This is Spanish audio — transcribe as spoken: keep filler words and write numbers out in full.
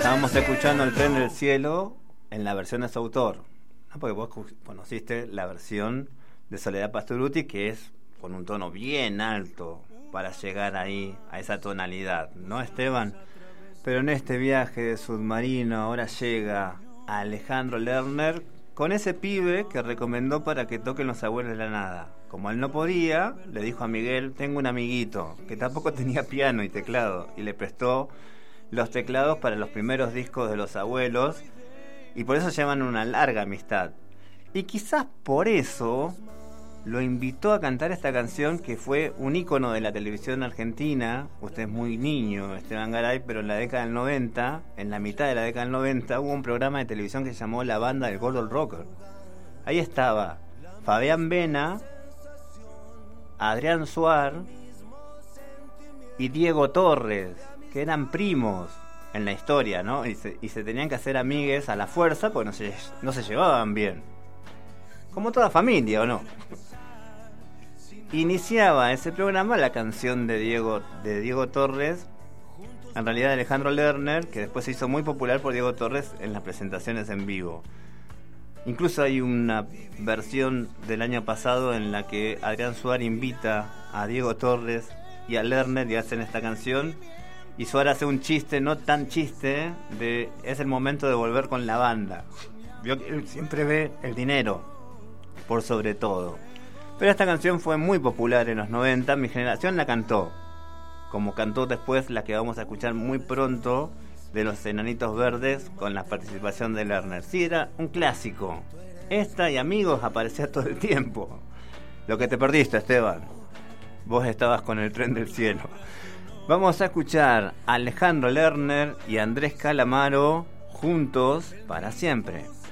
Estábamos escuchando El tren del cielo en la versión de su autor, ¿no? Porque vos conociste la versión de Soledad Pastorutti, que es con un tono bien alto para llegar ahí a esa tonalidad, ¿no, Esteban? Pero en este viaje de submarino ahora llega a Alejandro Lerner con ese pibe que recomendó para que toquen Los Abuelos de la Nada. Como él no podía, le dijo a Miguel: tengo un amiguito que tampoco tenía piano y teclado, y le prestó los teclados para los primeros discos de Los Abuelos, y por eso llevan una larga amistad. Y quizás por eso lo invitó a cantar esta canción, que fue un ícono de la televisión argentina. Usted es muy niño, Esteban Garay, pero en la década del noventa, en la mitad de la década del noventa, hubo un programa de televisión que se llamó La Banda del Gordo Rocker. Ahí estaba Fabián Vena, Adrián Suar y Diego Torres, que eran primos en la historia, ¿no? Y se, y se tenían que hacer amigues a la fuerza porque no se, no se llevaban bien. Como toda familia, ¿o no? Iniciaba ese programa la canción de Diego, de Diego Torres, en realidad de Alejandro Lerner, que después se hizo muy popular por Diego Torres en las presentaciones en vivo. Incluso hay una versión del año pasado en la que Adrián Suárez invita a Diego Torres y a Lerner y hacen esta canción, y Suárez hace un chiste, no tan chiste, de es el momento de volver con la banda. Vio que él siempre ve el dinero por sobre todo. Pero esta canción fue muy popular en los noventa, mi generación la cantó, como cantó después la que vamos a escuchar muy pronto, de Los Enanitos Verdes, con la participación de Lerner. Sí, era un clásico. Esta y Amigos aparecía todo el tiempo. Lo que te perdiste, Esteban. Vos estabas con El tren del cielo. Vamos a escuchar a Alejandro Lerner y Andrés Calamaro juntos para siempre.